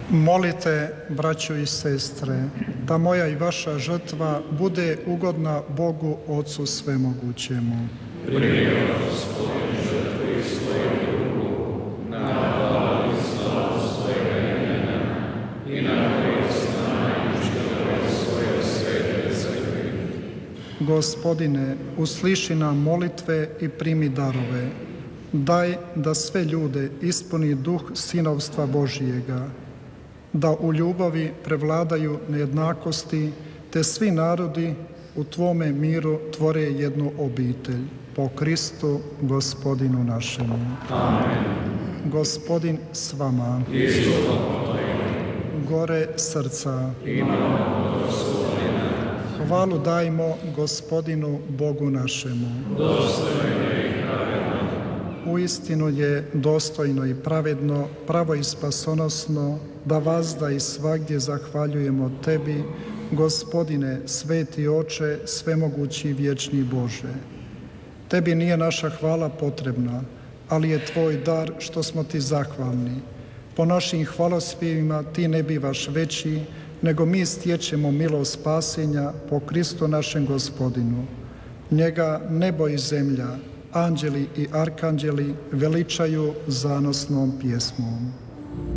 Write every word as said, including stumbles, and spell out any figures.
Molite, braćo i sestre, da moja i vaša žrtva bude ugodna Bogu Ocu Svemogućemu. Primi, Gospodin, žrtvu i svoju ruku, na blago i slavu svojega imena i na korist najmučkove svoje svete crkve. Gospodine, usliši nam molitve i primi darove. Daj da sve ljude ispuni duh sinovstva Božijega, da u ljubavi prevladaju nejednakosti, te svi narodi u Tvome miru tvore jednu obitelj. Po Kristu, Gospodinu našemu. Amen. Gospodin s vama. I s duhom Gore srca. imamo od Gospodina. Hvalu dajmo Gospodinu Bogu našemu. Dostojno i pravedno. Uistinu je dostojno i pravedno, pravo i spasonosno da vazda i svagdje zahvaljujemo Tebi, Gospodine, sveti Oče, svemogući i vječni Bože. Tebi nije naša hvala potrebna, ali je Tvoj dar što smo Ti zahvalni. Po našim hvalospjevima Ti ne bivaš veći, nego mi stječemo milost spasenja po Kristu našem Gospodinu. Njega nebo i zemlja, anđeli i arkanđeli veličaju zanosnom pjesmom.